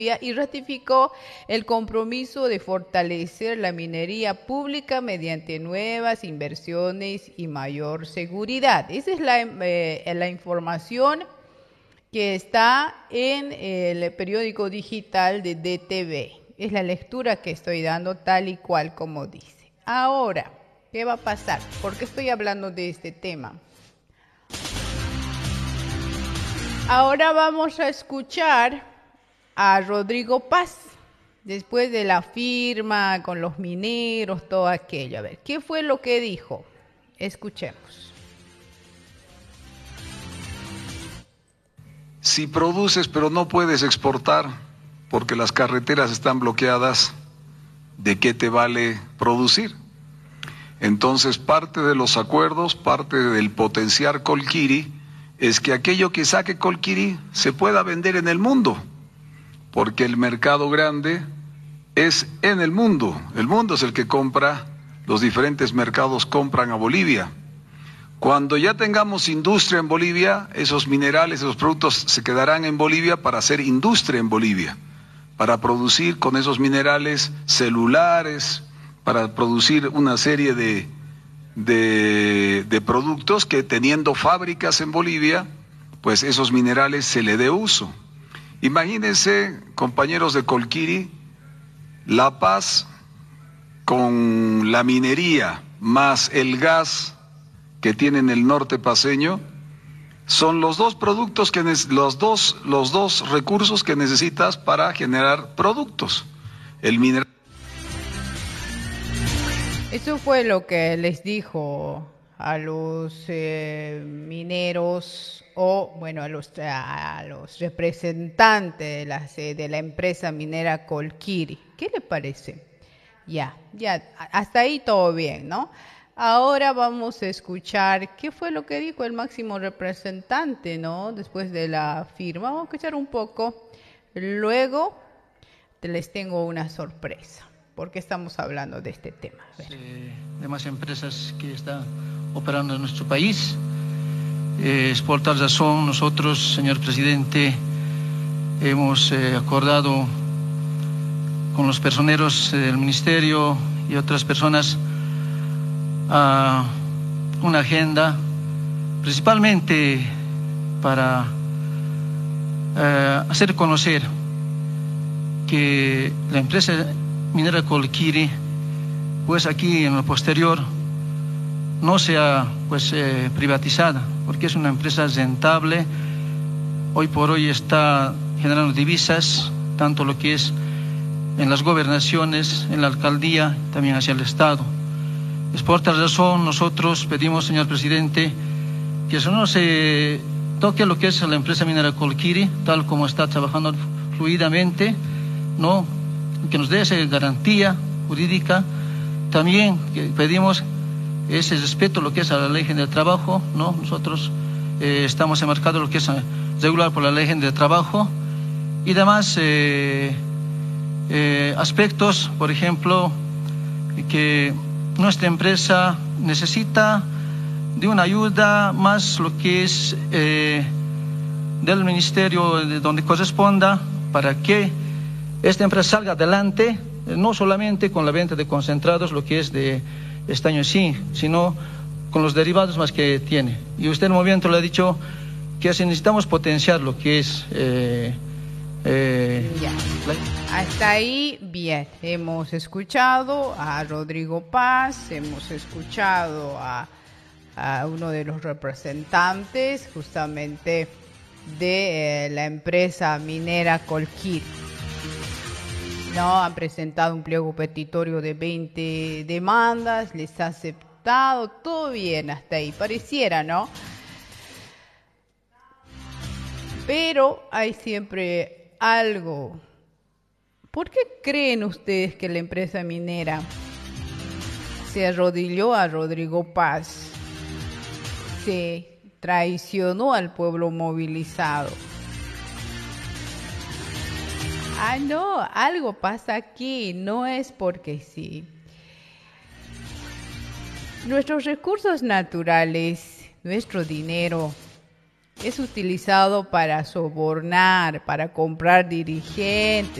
y ratificó el compromiso de fortalecer la minería pública mediante nuevas inversiones y mayor seguridad. Esa es la información que está en el periódico digital de DTV. Es la lectura que estoy dando tal y cual como dice. Ahora, ¿qué va a pasar? ¿Por qué estoy hablando de este tema? Ahora vamos a escuchar a Rodrigo Paz, después de la firma con los mineros, todo aquello. A ver, ¿qué fue lo que dijo? Escuchemos. Si produces pero no puedes exportar porque las carreteras están bloqueadas, ¿de qué te vale producir? Entonces, parte de los acuerdos, parte del potenciar Colquiri, es que aquello que saque Colquiri se pueda vender en el mundo, porque el mercado grande es en el mundo es el que compra, los diferentes mercados compran a Bolivia. Cuando ya tengamos industria en Bolivia, esos minerales, esos productos se quedarán en Bolivia para hacer industria en Bolivia, para producir con esos minerales celulares, para producir una serie de productos que teniendo fábricas en Bolivia, pues esos minerales se le dé uso. Imagínense, compañeros de Colquiri, La Paz con la minería más el gas que tiene en el norte paceño, son los dos productos que los dos recursos que necesitas para generar productos. El mineral. Eso fue lo que les dijo a los mineros o, bueno, a los representantes de la empresa minera Colquiri. ¿Qué le parece? Ya, hasta ahí todo bien, ¿no? Ahora vamos a escuchar qué fue lo que dijo el máximo representante, ¿no? Después de la firma. Vamos a escuchar un poco. Luego les tengo una sorpresa. ¿Por qué estamos hablando de este tema? Demás empresas que están operando en nuestro país. Es por tal razón nosotros, señor presidente, hemos acordado con los personeros del ministerio y otras personas una agenda principalmente para hacer conocer que la empresa minera Colquiri, pues aquí en lo posterior no sea pues privatizada, porque es una empresa rentable. Hoy por hoy está generando divisas, tanto lo que es en las gobernaciones, en la alcaldía, también hacia el Estado. Es por tal razón nosotros pedimos, señor presidente, que eso no se toque lo que es la empresa minera Colquiri, tal como está trabajando fluidamente, ¿no? Que nos dé esa garantía jurídica. También que pedimos ese respeto a lo que es a la ley general del trabajo, ¿no? Nosotros estamos enmarcados en lo que es regular por la ley general del trabajo y demás aspectos, por ejemplo, que nuestra empresa necesita de una ayuda más lo que es del ministerio de donde corresponda para que esta empresa salga adelante, no solamente con la venta de concentrados, lo que es de estaño sí, sino con los derivados más que tiene. Y usted en un momento le ha dicho que así necesitamos potenciar lo que es... Hasta ahí, bien. Hemos escuchado a Rodrigo Paz, hemos escuchado a uno de los representantes justamente de la empresa minera Colquiri. No, han presentado un pliego petitorio de 20 demandas, les ha aceptado, todo bien hasta ahí, pareciera, ¿no? Pero hay siempre algo. ¿Por qué creen ustedes que la empresa minera se arrodilló a Rodrigo Paz? Se traicionó al pueblo movilizado. No, algo pasa aquí, no es porque sí. Nuestros recursos naturales, nuestro dinero, es utilizado para sobornar, para comprar dirigentes.